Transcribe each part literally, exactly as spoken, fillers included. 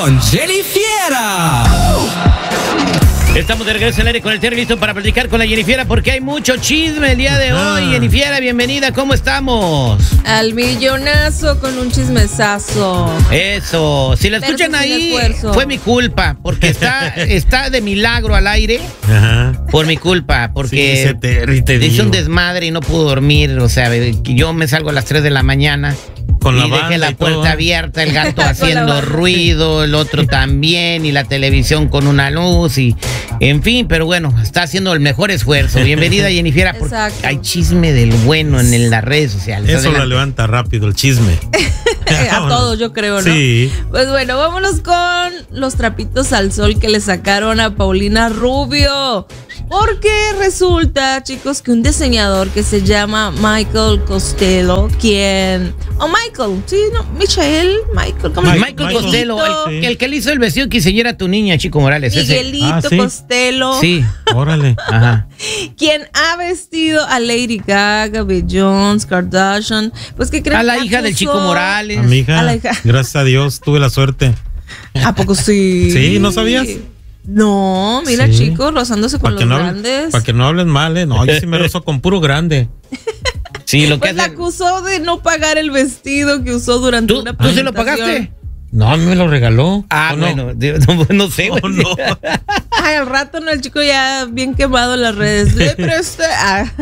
con Jennifiera. Estamos de regreso al aire con el Terry, listo para platicar con la Jennifiera porque hay mucho chisme el día de hoy. Jennifiera, bienvenida, ¿cómo estamos? Al millonazo con un chismesazo. Eso, si la escuchan ahí, esfuerzo. Fue mi culpa, porque está, está de milagro al aire. Ajá. Por mi culpa, porque sí, ese Terry, te hice digo. un desmadre y no pudo dormir. O sea, yo me salgo a las tres de la mañana. Con la y dejé la y puerta todo. abierta, el gato haciendo ruido, el otro también, y la televisión con una luz, y en fin, pero bueno, está haciendo el mejor esfuerzo. Bienvenida, Jennifiera, porque Exacto. hay chisme del bueno en, en las redes sociales. Eso Adelante. lo levanta rápido, el chisme. A todos, yo creo, ¿no? Sí. Pues bueno, vámonos con los trapitos al sol que le sacaron a Paulina Rubio. Porque resulta, chicos, que un diseñador que se llama Michael Costello, quien... Oh, Michael, sí, no, Michael, Michael, ¿cómo Michael, se Michael llama? Costello, el, sí. el que le hizo el vestido que quisiera tu niña, Chico Morales. ese. Miguelito Ah, ¿sí? Costello. Sí, Órale. ajá. Quien ha vestido a Lady Gaga, Beyoncé, Kardashian, pues que creen A la que hija del acusó- Chico Morales. A mi hija, A la hija. gracias a Dios, tuve la suerte. ¿A poco sí? Sí, ¿no sabías? No, mira, Sí. chicos, rozándose con Para los que, no grandes. hablen, pa' que no hablen mal, ¿eh? No, yo sí me rozo con puro grande. Sí, lo que Pues la hace... acusó de no pagar el vestido que usó durante ¿Tú, una ¿Tú se lo presentación. pagaste? No, a mí me lo regaló. Ah, ¿O no? bueno, de- no, no sé, güey. ¿O no? Ay, al rato no, el chico ya bien quemado en las redes. Le presté. Ah.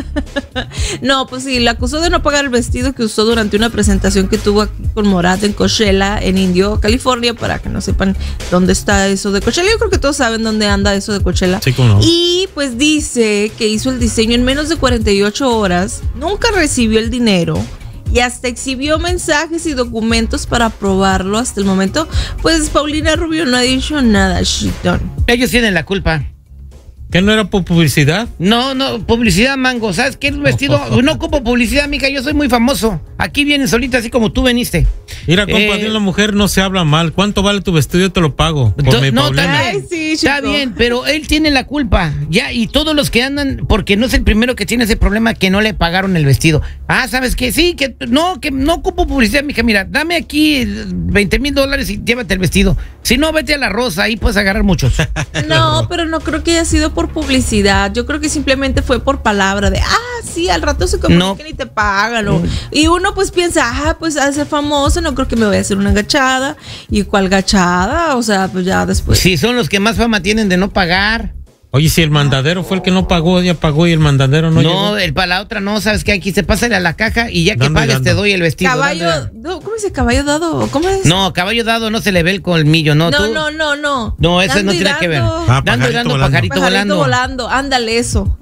No, pues sí, la acusó de no pagar el vestido que usó durante una presentación que tuvo aquí con Morat en Coachella, en Indio, California, para que no sepan dónde está eso de Coachella. Yo creo que todos saben dónde anda eso de Coachella. Sí, cómo no. Y pues dice que hizo el diseño en menos de cuarenta y ocho horas, nunca recibió el dinero y hasta exhibió mensajes y documentos para aprobarlo hasta el momento. Pues Paulina Rubio no ha dicho nada, Shiton. Ellos tienen la culpa. ¿Qué no era por publicidad? No, no, publicidad, mango. ¿Sabes qué? El vestido, no ocupo publicidad, mija. Yo soy muy famoso. Aquí vienen solita, así como tú veniste. Mira, compa, Eh, de la mujer no se habla mal. ¿Cuánto vale tu vestido? Yo te lo pago. Por Do- mi no, Paulina. está bien, Ay, sí, está chico. bien, pero él tiene la culpa. Ya, y todos los que andan, porque no es el primero que tiene ese problema que no le pagaron el vestido. Ah, ¿sabes qué? Sí, que no, que no ocupo publicidad, mija. Mira, dame aquí veinte mil dólares y llévate el vestido. Si no, vete a la Rosa, ahí puedes agarrar muchos. No, pero no creo que haya sido por publicidad. Yo creo que simplemente fue por palabra de, ah, sí, al rato se comunican No. y te pagan. O, y uno pues piensa, ah, pues a ser famoso, no creo que me voy a hacer una gachada. ¿Y cuál gachada? O sea, pues ya después. Sí, son los que más fama tienen de no pagar. Oye, si el mandadero fue el que no pagó, ya pagó y el mandadero no, No, llegó. el para la otra no, ¿sabes qué? Aquí se pasa a la caja y ya que Dando y pagues dando. te doy el vestido. Caballo, Dando- no, ¿cómo dice caballo dado? ¿Cómo es? No, caballo dado no se le ve el colmillo, ¿no? no, tú- no, no, no. No, ese Dando no y tiene que ver. dando. Ah, Dando y pajarito dando, volando. pajarito, Pajarito volando. volando, ándale eso.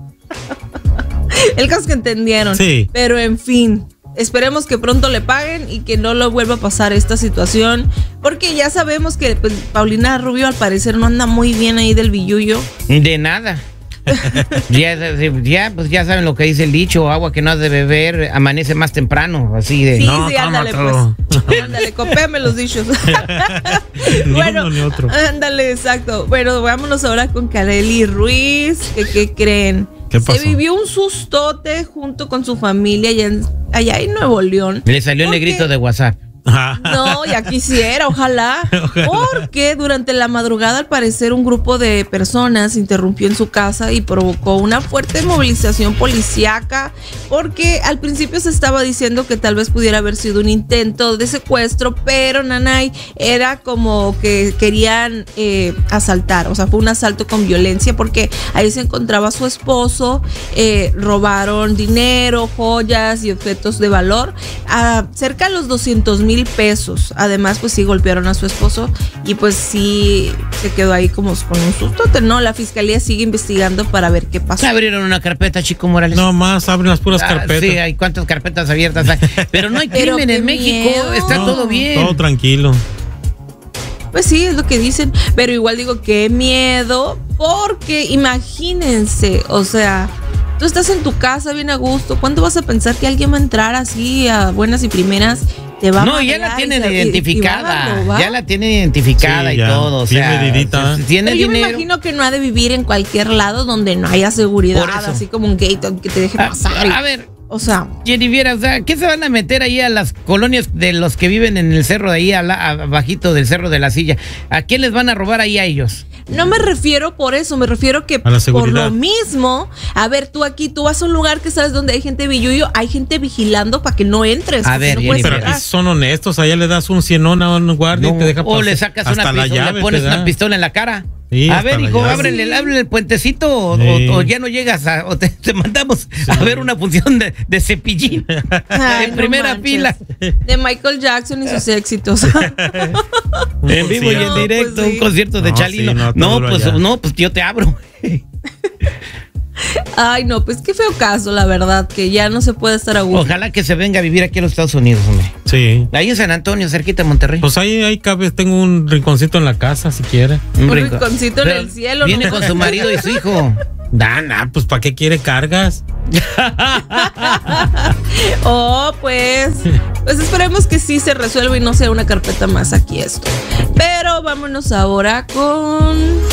El caso es que entendieron. Sí. Pero en fin, esperemos que pronto le paguen y que no lo vuelva a pasar esta situación. Porque ya sabemos que pues, Paulina Rubio al parecer no anda muy bien ahí del billullo. De nada. ya, ya, pues ya saben lo que dice el dicho, agua que no has de beber amanece más temprano, así de... Sí, No, sí, toma ándale otro. pues. Ándale, copéame los dichos. Ni Bueno, uno ni otro. ándale, exacto. Bueno, vámonos ahora con Kareli Ruiz. que ¿Qué creen? ¿Qué pasó? Se vivió un sustote junto con su familia allá en, allá en Nuevo León. Le salió el ¿Por negrito qué? de WhatsApp. No, ya quisiera, ojalá. Porque durante la madrugada, al parecer, un grupo de personas interrumpió en su casa y provocó una fuerte movilización policíaca. Porque al principio se estaba diciendo que tal vez pudiera haber sido un intento de secuestro, pero nanay, era como que querían eh, asaltar. O sea, fue un asalto con violencia porque ahí se encontraba su esposo. Eh, robaron dinero, joyas y objetos de valor. A cerca de los doscientos mil pesos. Además, pues sí golpearon a su esposo y pues sí se quedó ahí como con un susto, ¿no? La fiscalía sigue investigando para ver qué pasó. Abrieron una carpeta, Chico Morales. No más, abren las puras Ah, carpetas. sí, hay cuántas carpetas abiertas hay. Pero no hay Pero crimen qué en México, miedo. está No, todo bien. Todo tranquilo. Pues sí, es lo que dicen, pero igual digo, qué miedo, porque imagínense, o sea, tú estás en tu casa bien a gusto, ¿cuándo vas a pensar que alguien va a entrar así a buenas y primeras? Te va a No, ya la madrear tienen y se- y- y identificada, van a robar? ya la tienen identificada Sí, y ya, todo, o bien sea, medidita. si tiene Pero yo me dinero. imagino que no ha de vivir en cualquier lado donde no haya seguridad, Por eso. así como un gate que te deje Ah, pasar. y- a ver, O sea, Jennifer, o sea, ¿qué se van a meter ahí a las colonias de los que viven en el cerro de ahí, a la- abajito del cerro de la Silla? ¿A quién les van a robar ahí a ellos? no me refiero por eso, me refiero que A la por seguridad. lo mismo, a ver, tú aquí, tú vas a un lugar que sabes donde hay gente billuyo, hay gente vigilando para que no entres. A porque ver, no puedes Pero Jennifer. aquí entrar. son honestos, allá le das un cienón a un guardia No, y te deja o pasar. le sacas Hasta una la pistola, llave le pones te da. una pistola en la cara. Sí, a hasta ver, la hijo, llave. ábrele, Sí. ábrele el puentecito o, Sí. o- o ya no llegas a, o te, te mandamos a ver una función de, de Cepillín Ay, en no primera manches. fila. De Michael Jackson y sus éxitos. Un En vivo y en No, concierto. directo, pues sí. un concierto de No, Chalino. sí, no, no, todo duro pues allá. no, pues yo te abro. Ay, no, pues qué feo caso, la verdad, que ya no se puede estar a gusto. Ojalá que se venga a vivir aquí a los Estados Unidos, hombre. Sí. Ahí en San Antonio, cerquita de Monterrey. Pues ahí, ahí cabe, tengo un rinconcito en la casa si quiere. Un rincón. rinconcito en Pero el cielo, Viene ¿no? con su marido y su hijo. Dana, pues ¿para qué quiere cargas? Oh, pues, pues esperemos que sí se resuelva y no sea una carpeta más aquí esto. Pero vámonos ahora con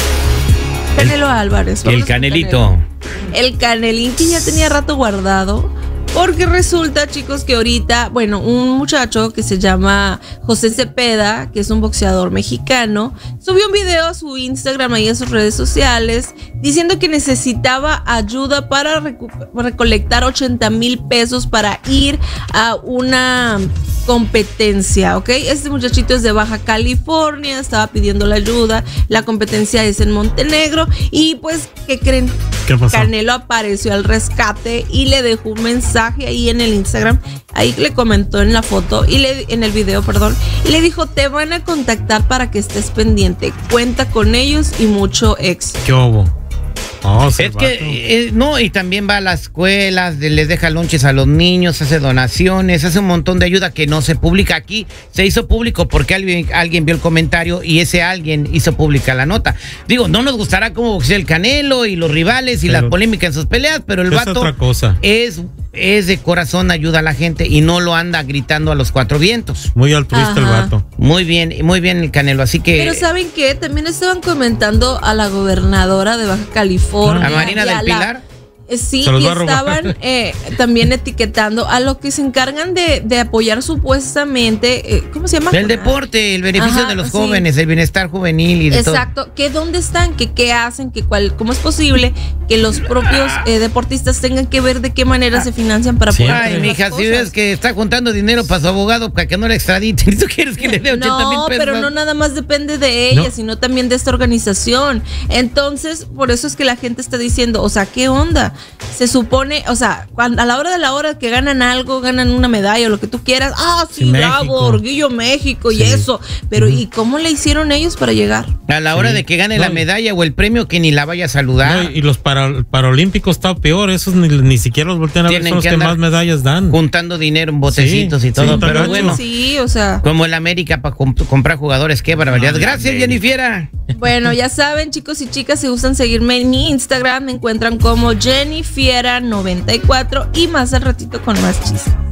Canelo Álvarez. Vámonos El con Canelito. Canelo. El Canelín que ya tenía rato guardado. Porque resulta, chicos, que ahorita, bueno, un muchacho que se llama José Cepeda, que es un boxeador mexicano, subió un video a su Instagram y a sus redes sociales diciendo que necesitaba ayuda para recu- recolectar ochenta mil pesos para ir a una competencia, ¿ok? Este muchachito es de Baja California, estaba pidiendo la ayuda, la competencia es en Montenegro y pues, ¿qué creen? ¿Qué pasó? Canelo apareció al rescate y le dejó un mensaje ahí en el Instagram. Ahí le comentó en la foto y le, en el video, perdón, y le dijo: te van a contactar para que estés pendiente. Cuenta con ellos y mucho éxito. ¿Qué hubo? Oh, ese Es vato. que, eh, no, y también va a las escuelas, de- les deja lonches a los niños, hace donaciones, hace un montón de ayuda que no se publica aquí. Se hizo público porque alguien, alguien vio el comentario y ese alguien hizo pública la nota. Digo, no nos gustará cómo boxea el Canelo y los rivales y Pero- la polémica en sus peleas, pero el es vato otra cosa. es, es de corazón, ayuda a la gente y no lo anda gritando a los cuatro vientos. Muy altruista el Ajá. vato. Muy bien, muy bien el Canelo, así que... Pero ¿saben qué? También estaban comentando a la gobernadora de Baja California. ¿A Marina y del la- Pilar? Eh, Sí, Se los y va a robar. estaban eh, también etiquetando a los que se encargan de, de apoyar supuestamente, eh, ¿cómo se llama? El deporte, el beneficio Ajá, de los sí. jóvenes, el bienestar juvenil y de todo. Exacto, que dónde están, que qué hacen, que cuál, cómo es posible que los propios eh, deportistas tengan que ver de qué manera se financian para poder Siempre. Ay, hacer las mija, si cosas. ves que está juntando dinero para su abogado para que no le extraditen, ¿tú quieres que le dé ochenta mil No, pesos? pero no nada más depende de ella, No. sino también de esta organización. Entonces, por eso es que la gente está diciendo, o sea, ¿qué onda? Se supone, o sea, cuando, a la hora de la hora que ganan algo, ganan una medalla o lo que tú quieras, ah, sí, Sí, bravo, México. orgullo México y Sí. eso. Pero, ¿y cómo le hicieron ellos para llegar? A la hora Sí. de que gane No, la y- medalla o el premio, que ni la vaya a saludar. No, y los para- paralímpicos está peor, esos ni, ni siquiera los voltean a ver, Tienen son los que que andar más medallas dan. Juntando dinero en botecitos Sí, y todo, sí, pero gacho. bueno, Sí, o sea. como el América para comprar jugadores, qué barbaridad. No, Gracias, la Jennifer. Bueno, ya saben, chicos y chicas, si gustan seguirme en mi Instagram, me encuentran como Jennifiera noventa y cuatro y más al ratito con más chistes.